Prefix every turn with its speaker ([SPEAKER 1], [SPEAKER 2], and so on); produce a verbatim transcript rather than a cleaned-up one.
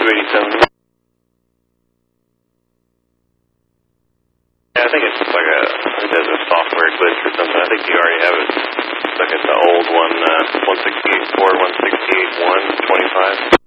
[SPEAKER 1] eighty-seven. Yeah, I think it's just like a, I think there's a software glitch or something. I think you already have it. It's like it's the old one, uh, one sixty-eight, Ford one sixty-eight, one twenty-five.